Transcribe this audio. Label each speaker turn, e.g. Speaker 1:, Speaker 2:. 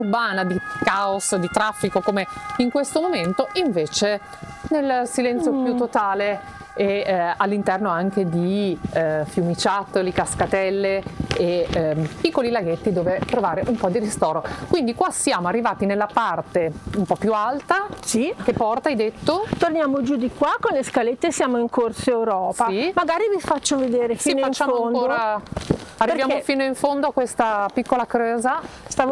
Speaker 1: urbana, di caos, di traffico come in questo momento, invece nel silenzio più totale e all'interno anche di fiumiciattoli, cascatelle e piccoli laghetti dove trovare un po' di ristoro. Quindi qua siamo arrivati nella parte un po' più alta,
Speaker 2: Sì.
Speaker 1: che porta, hai detto?
Speaker 2: Torniamo giù di qua con le scalette, siamo in Corso Europa.
Speaker 1: Sì.
Speaker 2: Magari vi faccio vedere
Speaker 1: Sì,
Speaker 2: fino in
Speaker 1: facciamo
Speaker 2: fondo.
Speaker 1: ancora, arriviamo
Speaker 2: Perché
Speaker 1: fino in fondo a questa piccola creusa.
Speaker 2: stavo